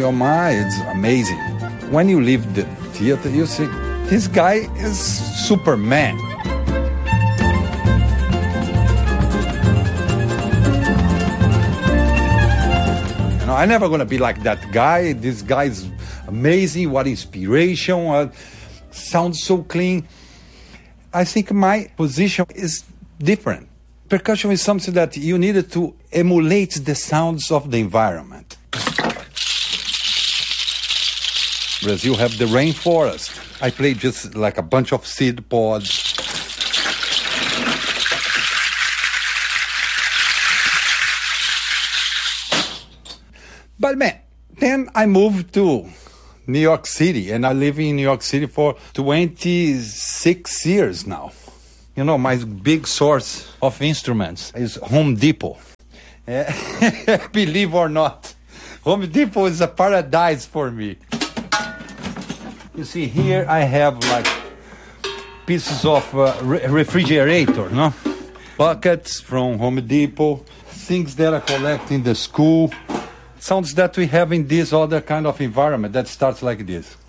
your mind, it's amazing. When you leave the theater, you see, this guy is Superman. I'm never going to be like that guy. This guy's amazing. What inspiration. Sounds so clean. I think my position is different. Percussion is something that you needed to emulate the sounds of the environment. Brazil have the rainforest. I play just like a bunch of seed pods. But man, then I moved to New York City, and I live in New York City for 26 years now. You know, my big source of instruments is Home Depot. Believe or not, Home Depot is a paradise for me. You see, here I have like pieces of refrigerator, no? Buckets from Home Depot, things that I collect in the school. Sounds that we have in this other kind of environment that starts like this.